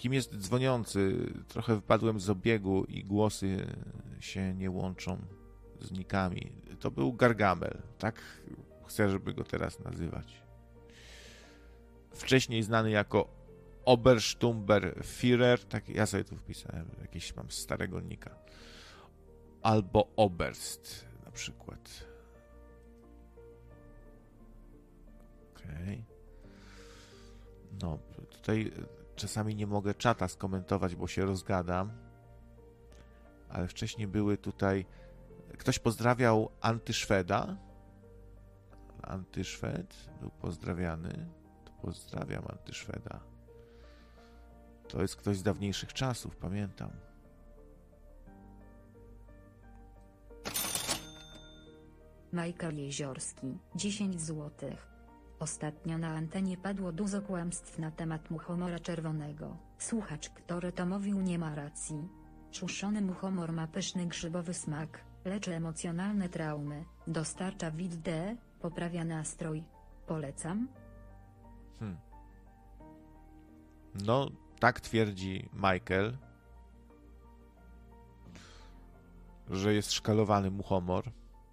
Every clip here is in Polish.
Kim jest dzwoniący? Trochę wypadłem z obiegu i głosy się nie łączą z nikami. To był Gargamel. Tak chcę, żeby go teraz nazywać. Wcześniej znany jako Obersturmbannführer. Tak, ja sobie tu wpisałem. Jakiś mam starego nika. Albo Oberst na przykład. Okej. No, tutaj czasami nie mogę czata skomentować, bo się rozgadam. Ale wcześniej były tutaj... Ktoś pozdrawiał Antyszweda. Antyszwed był pozdrawiany. To pozdrawiam Antyszweda. To jest ktoś z dawniejszych czasów, pamiętam. Michael Jeziorski, 10 złotych. Ostatnio na antenie padło dużo kłamstw na temat muchomora czerwonego. Słuchacz, który to mówił, nie ma racji. Suszony muchomor ma pyszny grzybowy smak, leczy emocjonalne traumy, dostarcza wit D, poprawia nastrój. Polecam? No, tak twierdzi Michael, że jest szkalowany muchomor.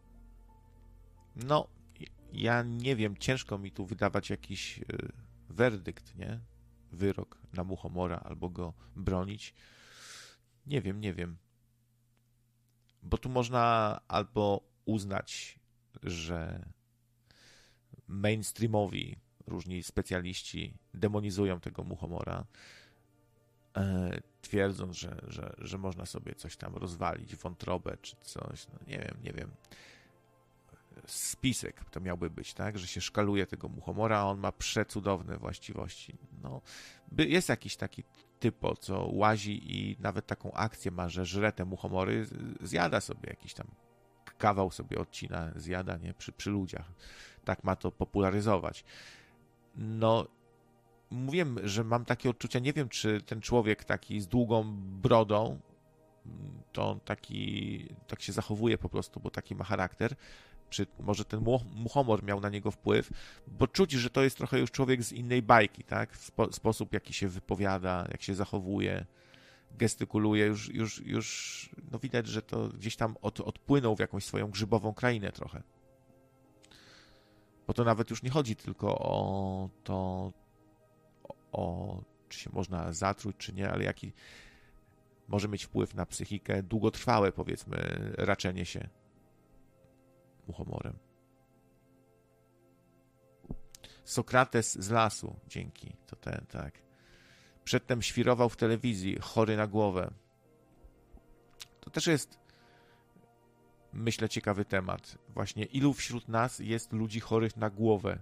No, ja nie wiem, ciężko mi tu wydawać jakiś werdykt, nie? Wyrok na muchomora albo go bronić. Nie wiem. Bo tu można albo uznać, że mainstreamowi różni specjaliści demonizują tego muchomora, twierdząc, że można sobie coś tam rozwalić, wątrobę czy coś. No, nie wiem. Spisek to miałby być, tak? Że się szkaluje tego muchomora, a on ma przecudowne właściwości. No, jest jakiś taki typo, co łazi i nawet taką akcję ma, że żre te muchomory, zjada sobie jakiś tam kawał, sobie odcina, zjada, nie? Przy ludziach. Tak ma to popularyzować. No, mówiłem, że mam takie odczucia, nie wiem, czy ten człowiek taki z długą brodą, to on tak się zachowuje po prostu, bo taki ma charakter, czy może ten muchomor miał na niego wpływ, bo czuć, że to jest trochę już człowiek z innej bajki, tak? Sposób, jaki się wypowiada, jak się zachowuje, gestykuluje, już no widać, że to gdzieś tam odpłynął w jakąś swoją grzybową krainę trochę. Bo to nawet już nie chodzi tylko o to, czy się można zatruć, czy nie, ale jaki może mieć wpływ na psychikę długotrwałe, powiedzmy, raczenie się muchomorem. Sokrates z lasu, dzięki, to ten, tak. Przedtem świrował w telewizji, chory na głowę. To też jest, myślę, ciekawy temat. Właśnie ilu wśród nas jest ludzi chorych na głowę?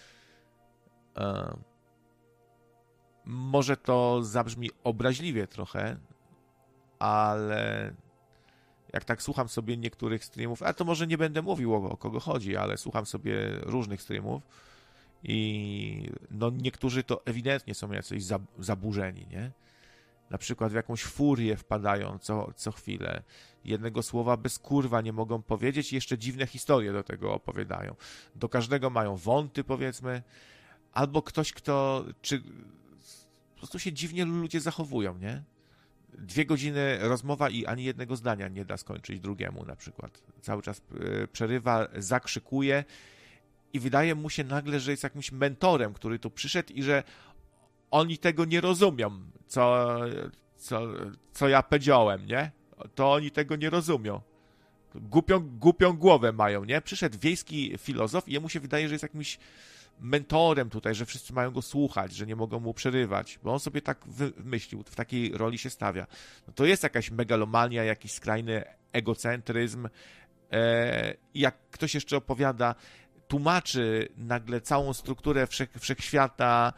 Może to zabrzmi obraźliwie trochę, ale jak tak słucham sobie niektórych streamów, a to może nie będę mówił o kogo chodzi, ale słucham sobie różnych streamów i no niektórzy to ewidentnie są jacyś zaburzeni, nie? Na przykład w jakąś furię wpadają co chwilę. Jednego słowa bez kurwa nie mogą powiedzieć i jeszcze dziwne historie do tego opowiadają. Do każdego mają wąty, powiedzmy, albo ktoś, czy po prostu się dziwnie ludzie zachowują, nie? 2 godziny rozmowa i ani jednego zdania nie da skończyć drugiemu na przykład. Cały czas przerywa, zakrzykuje i wydaje mu się nagle, że jest jakimś mentorem, który tu przyszedł i że oni tego nie rozumią, co ja powiedziałem, nie? To oni tego nie rozumią. Głupią głowę mają, nie? Przyszedł wiejski filozof i jemu się wydaje, że jest jakimś mentorem tutaj, że wszyscy mają go słuchać, że nie mogą mu przerywać, bo on sobie tak wymyślił, w takiej roli się stawia. No to jest jakaś megalomania, jakiś skrajny egocentryzm. Jak ktoś jeszcze opowiada, tłumaczy nagle całą strukturę wszechświata,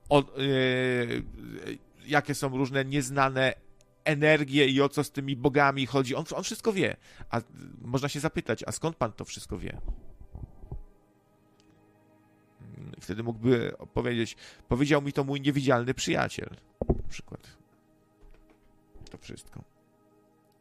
jakie są różne nieznane energie i o co z tymi bogami chodzi. On wszystko wie. A można się zapytać, a skąd pan to wszystko wie? Wtedy mógłby powiedzieć, powiedział mi to mój niewidzialny przyjaciel. Na przykład. To wszystko.